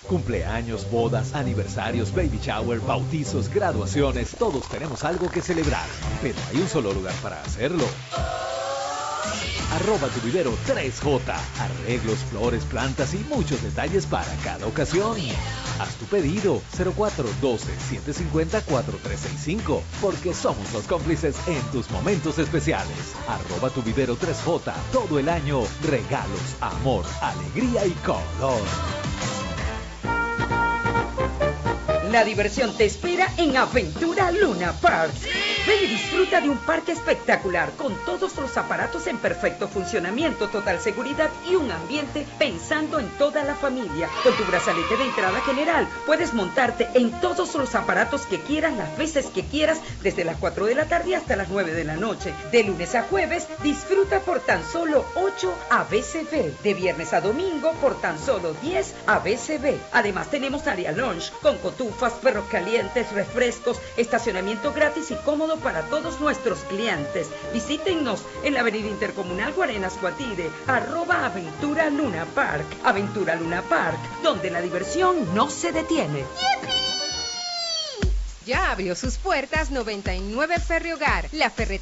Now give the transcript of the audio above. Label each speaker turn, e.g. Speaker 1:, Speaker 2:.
Speaker 1: Cumpleaños, bodas, aniversarios, baby shower, bautizos, graduaciones, todos tenemos algo que celebrar, pero hay un solo lugar para hacerlo. @tu vivero 3J. Arreglos, flores, plantas y muchos detalles para cada ocasión. Haz tu pedido 0412-750-4365 porque somos los cómplices en tus momentos especiales. @tu vivero 3J. Todo el año, regalos, amor, alegría y color.
Speaker 2: La diversión te espera en Aventura Luna Park. Ven y disfruta de un parque espectacular con todos los aparatos en perfecto funcionamiento, total seguridad y un ambiente pensando en toda la familia. Con tu brazalete de entrada general puedes montarte en todos los aparatos que quieras, las veces que quieras, desde las 4 de la tarde hasta las 9 de la noche. De lunes a jueves disfruta por tan solo 8 ABCB. De viernes a domingo por tan solo 10 ABCB. Además tenemos área lunch con cotufas, perros calientes, refrescos, estacionamiento gratis y cómodo para todos nuestros clientes. Visítennos en la avenida Intercomunal Guarenas Guatire, @Aventura Luna Park. Aventura Luna Park, donde la diversión no se detiene.
Speaker 3: Ya abrió sus puertas 99 Ferri Hogar, la ferretería